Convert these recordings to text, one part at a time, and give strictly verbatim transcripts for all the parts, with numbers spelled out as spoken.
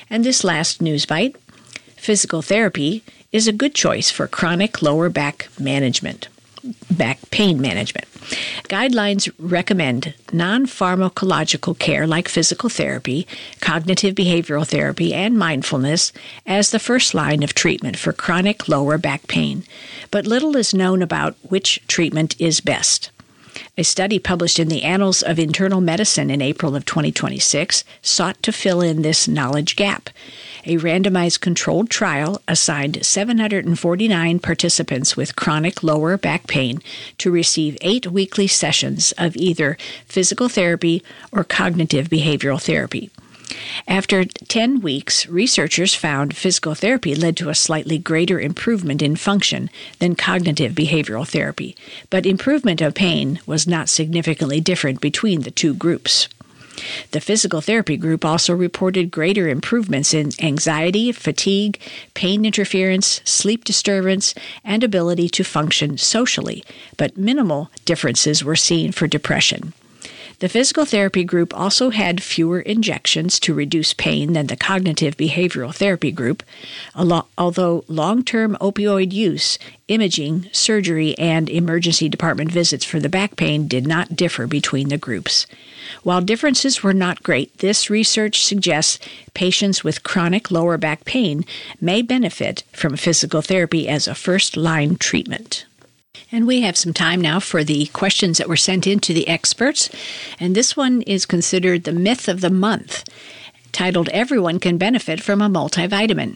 And this last news bite, physical therapy is a good choice for chronic lower back management, back pain management. Guidelines recommend non-pharmacological care like physical therapy, cognitive behavioral therapy, and mindfulness as the first line of treatment for chronic lower back pain, but little is known about which treatment is best. A study published in the Annals of Internal Medicine in April of twenty twenty-six sought to fill in this knowledge gap. A randomized controlled trial assigned seven hundred forty-nine participants with chronic lower back pain to receive eight weekly sessions of either physical therapy or cognitive behavioral therapy. After ten weeks, researchers found physical therapy led to a slightly greater improvement in function than cognitive behavioral therapy, but improvement of pain was not significantly different between the two groups. The physical therapy group also reported greater improvements in anxiety, fatigue, pain interference, sleep disturbance, and ability to function socially, but minimal differences were seen for depression. The physical therapy group also had fewer injections to reduce pain than the cognitive behavioral therapy group, although long-term opioid use, imaging, surgery, and emergency department visits for the back pain did not differ between the groups. While differences were not great, this research suggests patients with chronic lower back pain may benefit from physical therapy as a first-line treatment. And we have some time now for the questions that were sent in to the experts. And this one is considered the myth of the month, titled Everyone Can Benefit from a Multivitamin.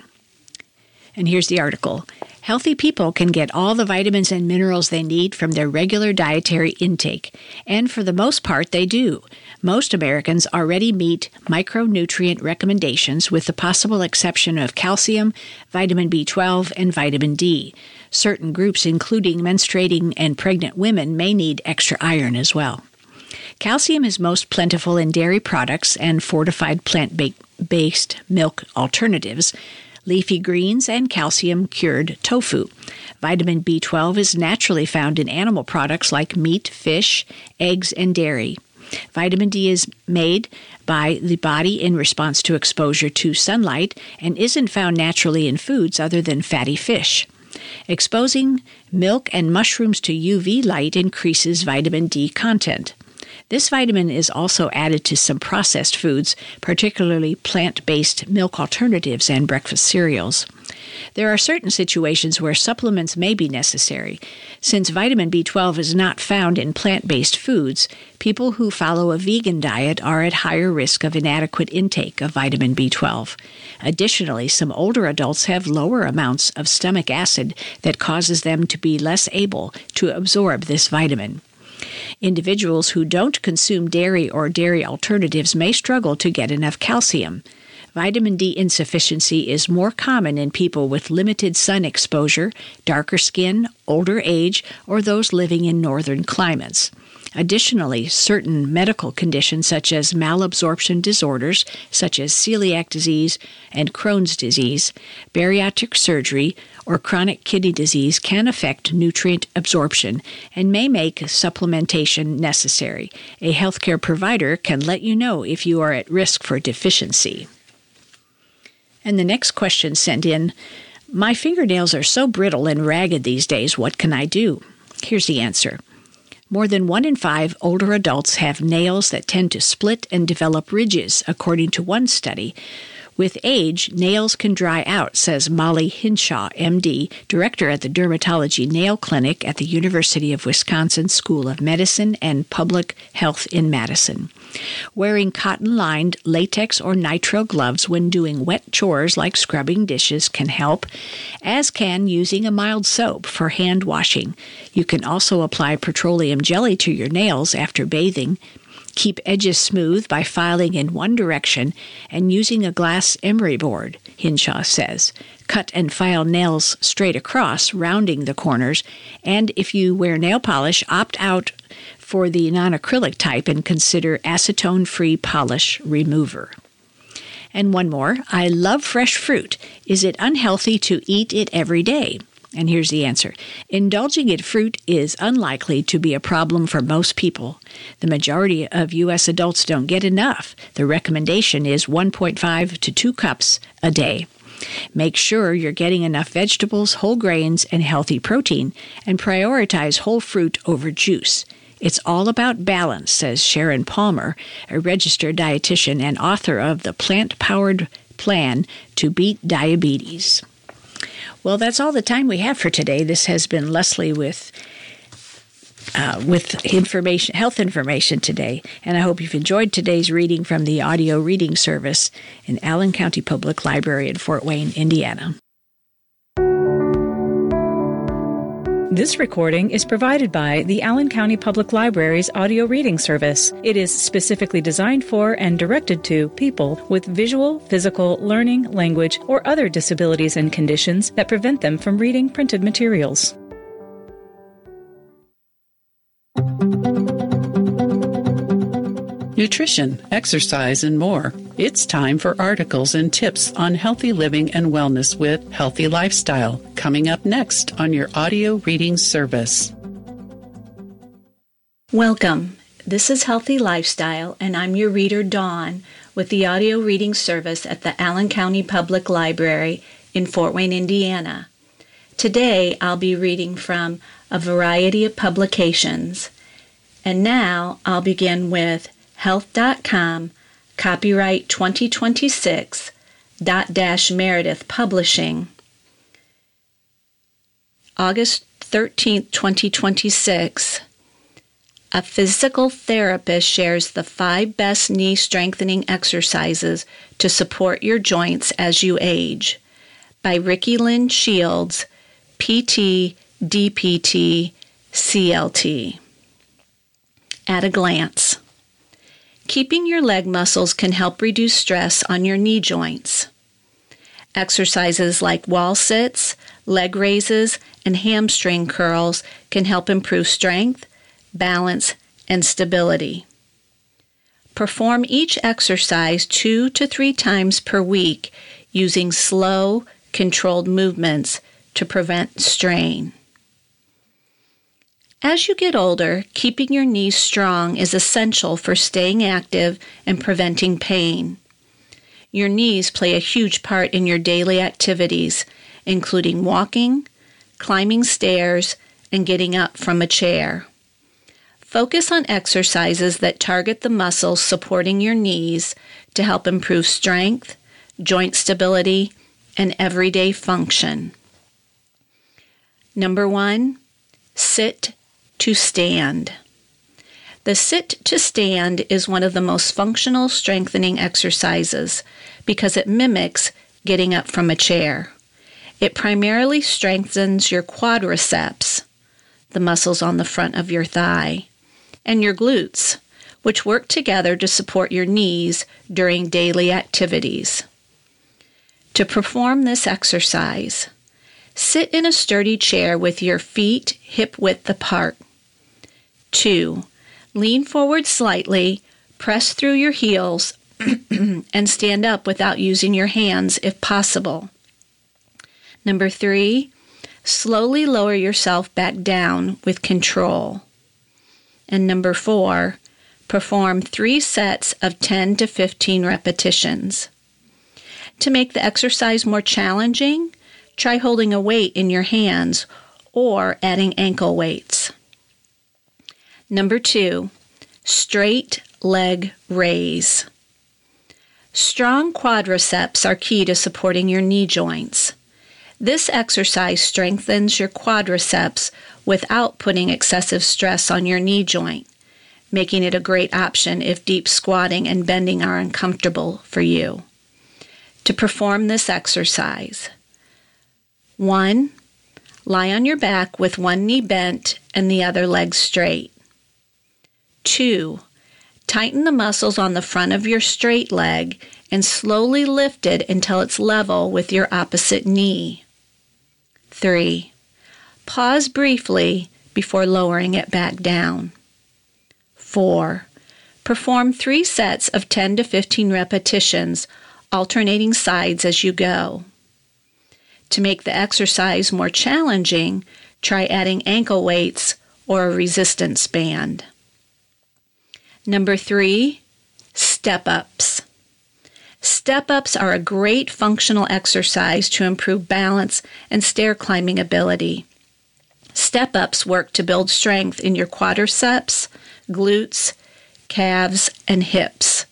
And here's the article. Healthy people can get all the vitamins and minerals they need from their regular dietary intake, and for the most part they do. Most Americans already meet micronutrient recommendations with the possible exception of calcium, vitamin B twelve, and vitamin D. Certain groups, including menstruating and pregnant women, may need extra iron as well. Calcium is most plentiful in dairy products and fortified plant-based milk alternatives, leafy greens, and calcium-cured tofu. Vitamin B twelve is naturally found in animal products like meat, fish, eggs, and dairy. Vitamin D is made by the body in response to exposure to sunlight and isn't found naturally in foods other than fatty fish. Exposing milk and mushrooms to U V light increases vitamin D content. This vitamin is also added to some processed foods, particularly plant-based milk alternatives and breakfast cereals. There are certain situations where supplements may be necessary. Since vitamin B twelve is not found in plant-based foods, people who follow a vegan diet are at higher risk of inadequate intake of vitamin B twelve. Additionally, some older adults have lower amounts of stomach acid that causes them to be less able to absorb this vitamin. Individuals who don't consume dairy or dairy alternatives may struggle to get enough calcium. Vitamin D insufficiency is more common in people with limited sun exposure, darker skin, older age, or those living in northern climates. Additionally, certain medical conditions such as malabsorption disorders, such as celiac disease and Crohn's disease, bariatric surgery, or chronic kidney disease can affect nutrient absorption and may make supplementation necessary. A healthcare provider can let you know if you are at risk for deficiency. And the next question sent in, my fingernails are so brittle and ragged these days, what can I do? Here's the answer. More than one in five older adults have nails that tend to split and develop ridges, according to one study. With age, nails can dry out, says Molly Hinshaw, M D, director at the Dermatology Nail Clinic at the University of Wisconsin School of Medicine and Public Health in Madison. Wearing cotton-lined latex or nitrile gloves when doing wet chores like scrubbing dishes can help, as can using a mild soap for hand washing. You can also apply petroleum jelly to your nails after bathing. Keep edges smooth by filing in one direction and using a glass emery board, Hinshaw says. Cut and file nails straight across, rounding the corners, and if you wear nail polish, opt out for the non-acrylic type and consider acetone-free polish remover. And one more, I love fresh fruit. Is it unhealthy to eat it every day? And here's the answer. Indulging in fruit is unlikely to be a problem for most people. The majority of U S adults don't get enough. The recommendation is one point five to two cups a day. Make sure you're getting enough vegetables, whole grains, and healthy protein, and prioritize whole fruit over juice. It's all about balance, says Sharon Palmer, a registered dietitian and author of the Plant-Powered Plan to Beat Diabetes. Well, that's all the time we have for today. This has been Leslie with uh, with information, health information today, and I hope you've enjoyed today's reading from the audio reading service in Allen County Public Library in Fort Wayne, Indiana. This recording is provided by the Allen County Public Library's audio reading service. It is specifically designed for and directed to people with visual, physical, learning, language, or other disabilities and conditions that prevent them from reading printed materials. Nutrition, exercise, and more. It's time for articles and tips on healthy living and wellness with Healthy Lifestyle, coming up next on your audio reading service. Welcome. This is Healthy Lifestyle, and I'm your reader, Dawn, with the audio reading service at the Allen County Public Library in Fort Wayne, Indiana. Today, I'll be reading from a variety of publications. And now, I'll begin with health dot com, copyright twenty twenty-six, Dot Dash Meredith Publishing. August thirteenth, twenty twenty-six. A physical therapist shares the five best knee strengthening exercises to support your joints as you age. By Ricky Lynn Shields, P T, D P T, C L T. At a glance. Keeping your leg muscles can help reduce stress on your knee joints. Exercises like wall sits, leg raises, and hamstring curls can help improve strength, balance, and stability. Perform each exercise two to three times per week using slow, controlled movements to prevent strain. As you get older, keeping your knees strong is essential for staying active and preventing pain. Your knees play a huge part in your daily activities, including walking, climbing stairs, and getting up from a chair. Focus on exercises that target the muscles supporting your knees to help improve strength, joint stability, and everyday function. Number one, sit to stand. The sit to stand is one of the most functional strengthening exercises because it mimics getting up from a chair. It primarily strengthens your quadriceps, the muscles on the front of your thigh, and your glutes, which work together to support your knees during daily activities. To perform this exercise, sit in a sturdy chair with your feet hip-width apart. Two, lean forward slightly, press through your heels, and stand up without using your hands if possible. Number three, slowly lower yourself back down with control. And number four, perform three sets of ten to fifteen repetitions. To make the exercise more challenging, try holding a weight in your hands or adding ankle weights. Number two, straight leg raise. Strong quadriceps are key to supporting your knee joints. This exercise strengthens your quadriceps without putting excessive stress on your knee joint, making it a great option if deep squatting and bending are uncomfortable for you. To perform this exercise, one, lie on your back with one knee bent and the other leg straight. Two, tighten the muscles on the front of your straight leg and slowly lift it until it's level with your opposite knee. Three, pause briefly before lowering it back down. Four, perform three sets of ten to fifteen repetitions, alternating sides as you go. To make the exercise more challenging, try adding ankle weights or a resistance band. Number three, step-ups. Step-ups are a great functional exercise to improve balance and stair climbing ability. Step-ups work to build strength in your quadriceps, glutes, calves, and hips.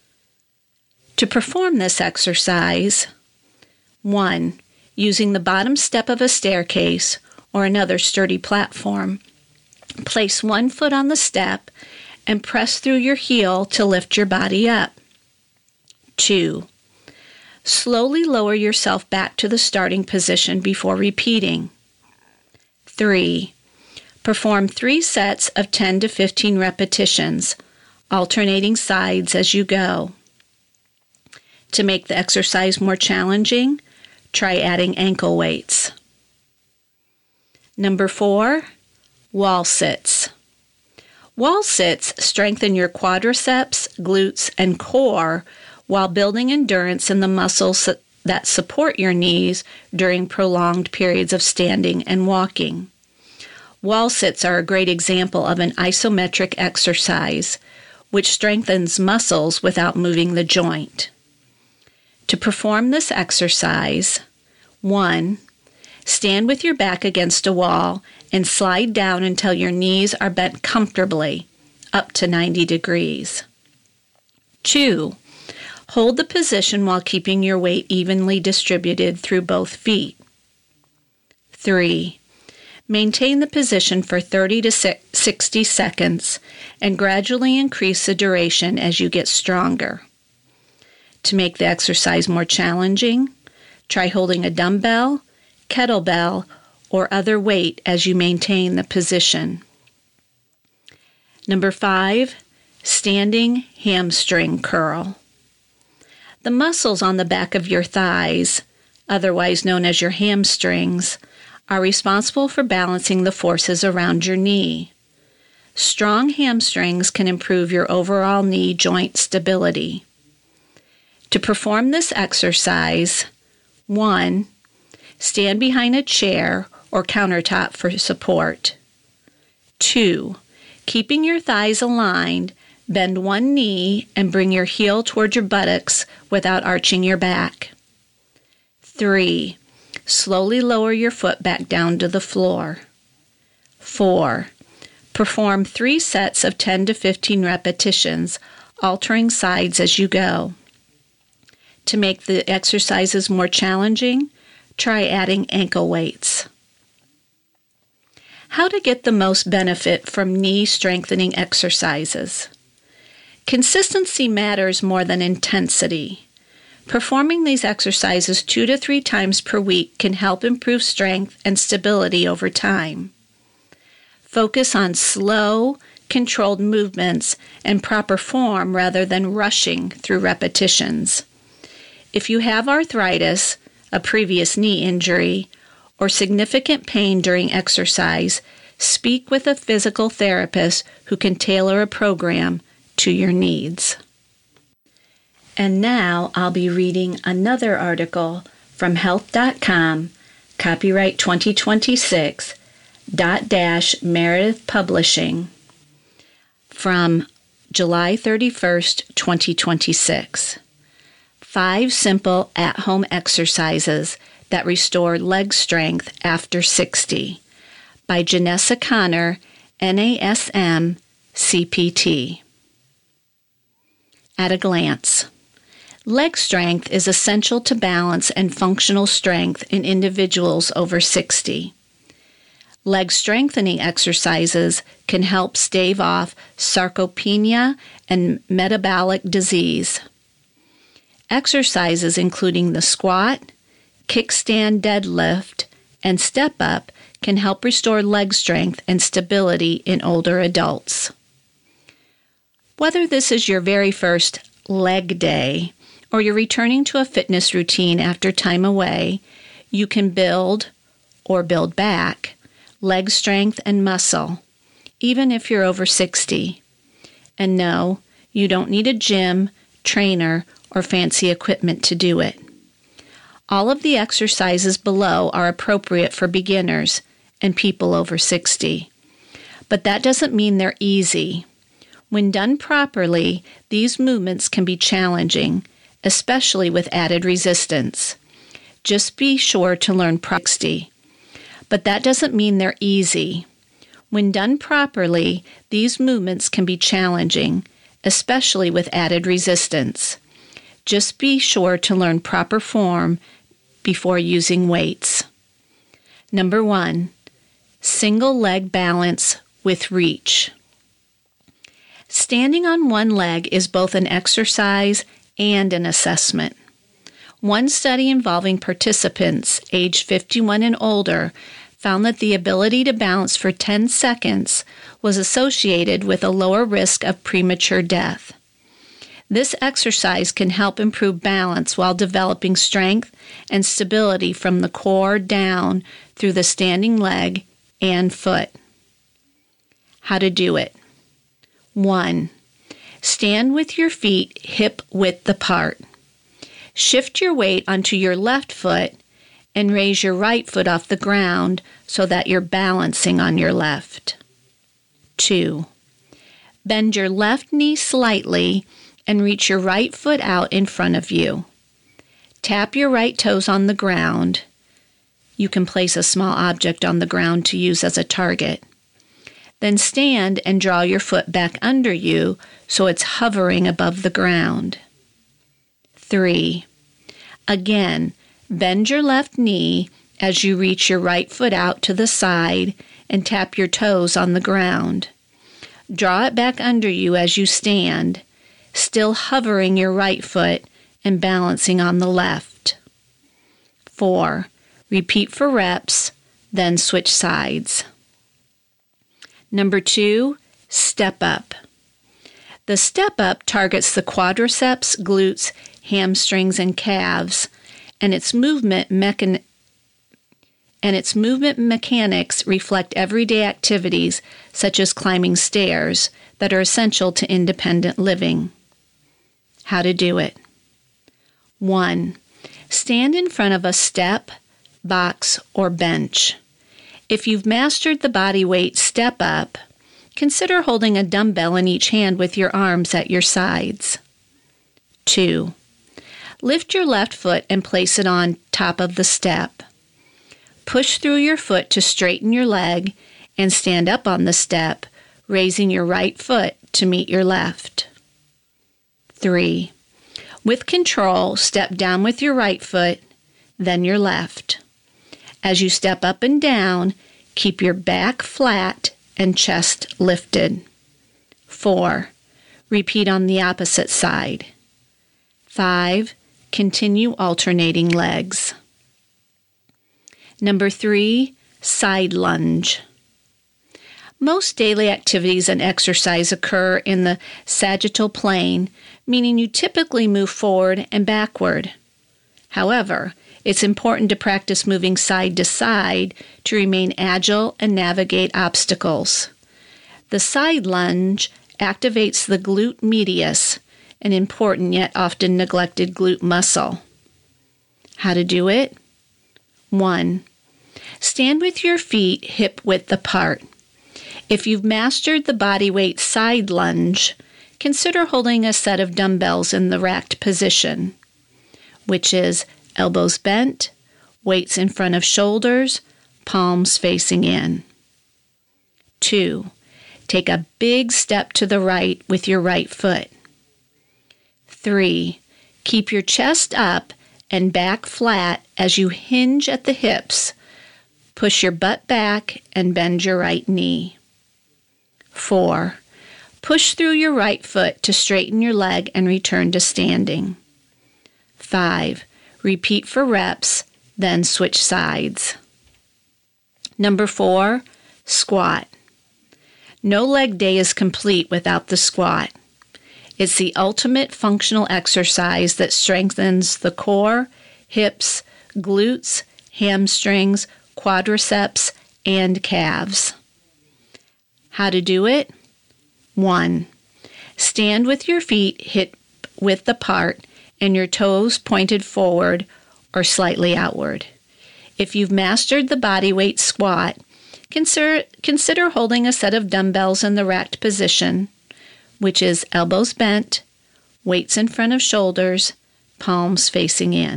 To perform this exercise, one, using the bottom step of a staircase or another sturdy platform, place one foot on the step and press through your heel to lift your body up. Two, slowly lower yourself back to the starting position before repeating. Three, perform three sets of ten to fifteen repetitions, alternating sides as you go. To make the exercise more challenging, try adding ankle weights. Number four, wall sits. Wall sits strengthen your quadriceps, glutes, and core while building endurance in the muscles that support your knees during prolonged periods of standing and walking. Wall sits are a great example of an isometric exercise, which strengthens muscles without moving the joint. To perform this exercise, one, stand with your back against a wall and slide down until your knees are bent comfortably, up to ninety degrees. Two, hold the position while keeping your weight evenly distributed through both feet. Three, maintain the position for thirty to sixty seconds and gradually increase the duration as you get stronger. To make the exercise more challenging, try holding a dumbbell, kettlebell, or other weight as you maintain the position. Number five, standing hamstring curl. The muscles on the back of your thighs, otherwise known as your hamstrings, are responsible for balancing the forces around your knee. Strong hamstrings can improve your overall knee joint stability. To perform this exercise, one, stand behind a chair or countertop for support. Two, keeping your thighs aligned, bend one knee and bring your heel toward your buttocks without arching your back. Three, slowly lower your foot back down to the floor. Four, perform three sets of ten to fifteen repetitions, altering sides as you go. To make the exercises more challenging, try adding ankle weights. How to get the most benefit from knee strengthening exercises. Consistency matters more than intensity. Performing these exercises two to three times per week can help improve strength and stability over time. Focus on slow, controlled movements and proper form rather than rushing through repetitions. If you have arthritis, a previous knee injury, or significant pain during exercise, speak with a physical therapist who can tailor a program to your needs. And now I'll be reading another article from health dot com, copyright twenty twenty-six, dot dash Meredith Publishing, from July thirty-first, twenty twenty-six. Five simple at-home exercises that restore leg strength after sixty, by Janessa Connor, N A S M, C P T. At a glance, leg strength is essential to balance and functional strength in individuals over sixty. Leg strengthening exercises can help stave off sarcopenia and metabolic disease. Exercises including the squat, kickstand deadlift, and step up can help restore leg strength and stability in older adults. Whether this is your very first leg day or you're returning to a fitness routine after time away, you can build or build back leg strength and muscle, even if you're over sixty. And no, you don't need a gym, trainer, or fancy equipment to do it. All of the exercises below are appropriate for beginners and people over sixty. But that doesn't mean they're easy. When done properly, these movements can be challenging, especially with added resistance. Just be sure to learn properly. But that doesn't mean they're easy. When done properly, these movements can be challenging, especially with added resistance. Just be sure to learn proper form before using weights. Number one, single leg balance with reach. Standing on one leg is both an exercise and an assessment. One study involving participants aged fifty-one and older found that the ability to balance for ten seconds was associated with a lower risk of premature death. This exercise can help improve balance while developing strength and stability from the core down through the standing leg and foot. How to do it. one. Stand with your feet hip width apart. Shift your weight onto your left foot and raise your right foot off the ground so that you're balancing on your left. two. Bend your left knee slightly and reach your right foot out in front of you. Tap your right toes on the ground. You can place a small object on the ground to use as a target. Then stand and draw your foot back under you so it's hovering above the ground. three. Again, bend your left knee as you reach your right foot out to the side and tap your toes on the ground. Draw it back under you as you stand, still hovering your right foot and balancing on the left. four. Repeat for reps, then switch sides. Number two, step up. The step up targets the quadriceps, glutes, hamstrings, and calves, and its movement mechan- and its movement mechanics reflect everyday activities such as climbing stairs that are essential to independent living. How to do it. one. Stand in front of a step, box, or bench. If you've mastered the body weight step up, consider holding a dumbbell in each hand with your arms at your sides. two. Lift your left foot and place it on top of the step. Push through your foot to straighten your leg and stand up on the step, raising your right foot to meet your left. three. With control, step down with your right foot, then your left. As you step up and down, keep your back flat and chest lifted. four. Repeat on the opposite side. five. Continue alternating legs. Number three, side lunge. Most daily activities and exercise occur in the sagittal plane, meaning you typically move forward and backward. However, it's important to practice moving side to side to remain agile and navigate obstacles. The side lunge activates the glute medius, an important yet often neglected glute muscle. How to do it? one. Stand with your feet hip width apart. If you've mastered the body weight side lunge, consider holding a set of dumbbells in the racked position, which is elbows bent, weights in front of shoulders, palms facing in. two. Take a big step to the right with your right foot. three. Keep your chest up and back flat as you hinge at the hips. Push your butt back and bend your right knee. four. Push through your right foot to straighten your leg and return to standing. five. Repeat for reps, then switch sides. Number four, squat. No leg day is complete without the squat. It's the ultimate functional exercise that strengthens the core, hips, glutes, hamstrings, quadriceps, and calves. How to do it? one. Stand with your feet hip width apart and your toes pointed forward or slightly outward. If you've mastered the bodyweight squat, consider, consider holding a set of dumbbells in the racked position, which is elbows bent, weights in front of shoulders, palms facing in.